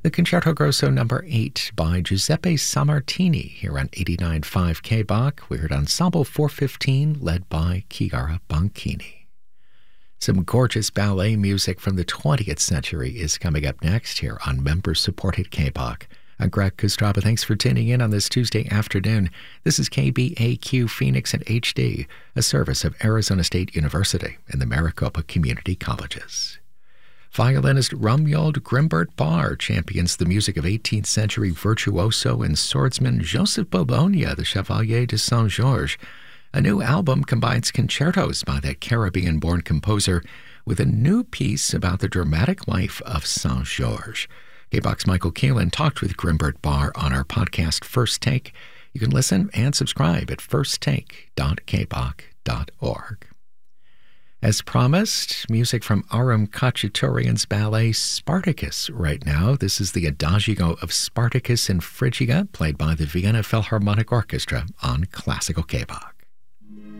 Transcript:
The Concerto Grosso number 8 by Giuseppe Sammartini here on 89.5 K-Bach. We heard Ensemble 415 led by Chiara Bonchini. Some gorgeous ballet music from the 20th century is coming up next here on member-supported K-Bach. I'm Greg Kostraba. Thanks for tuning in on this Tuesday afternoon. This is KBAQ Phoenix and HD, a service of Arizona State University and the Maricopa Community Colleges. Violinist Romuald Grimbert Barr champions the music of 18th century virtuoso and swordsman Joseph Bologna, the Chevalier de Saint-Georges. A new album combines concertos by that Caribbean-born composer with a new piece about the dramatic life of Saint-Georges. K-Bach's Michael Keelan talked with Grimbert Barr on our podcast First Take. You can listen and subscribe at firsttake.kbach.org. As promised, music from Aram Khachaturian's ballet Spartacus right now. This is the Adagio of Spartacus in Phrygia, played by the Vienna Philharmonic Orchestra on Classical K-Bach.